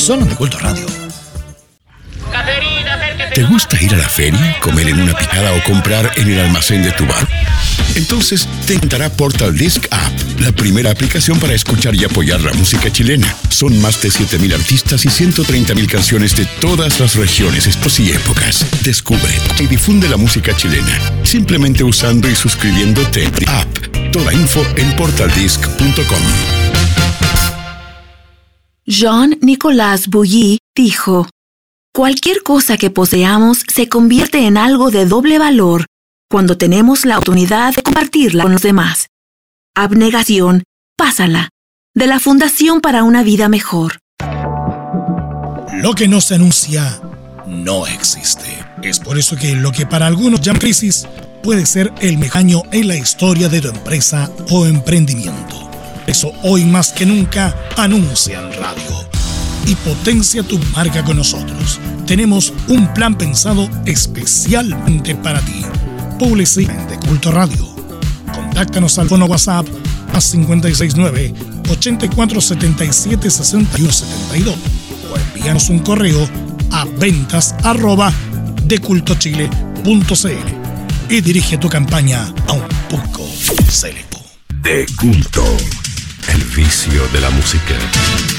solo en Culto Radio. ¿Te gusta ir a la feria, comer en una picada o comprar en el almacén de tu bar? Entonces te encantará Portal Disc App, la primera aplicación para escuchar y apoyar la música chilena. Son más de 7.000 artistas y 130.000 canciones de todas las regiones, estilos y épocas. Descubre y difunde la música chilena simplemente usando y suscribiéndote a App. Toda info en portaldisc.com. Jean-Nicolas Bouilly dijo: cualquier cosa que poseamos se convierte en algo de doble valor cuando tenemos la oportunidad de compartirla con los demás. Abnegación, pásala, de la Fundación para una Vida Mejor. Lo que no se anuncia no existe. Es por eso que lo que para algunos llaman crisis puede ser el mejor año en la historia de tu empresa o emprendimiento. Eso hoy más que nunca anuncia en radio y potencia tu marca con nosotros. Tenemos un plan pensado especialmente para ti. Publicidad de Culto Radio. Contáctanos al fono WhatsApp a 569-8477-6172 o envíanos un correo a ventas@decultochile.cl y dirige tu campaña a un público selecto. De Culto, el vicio de la música.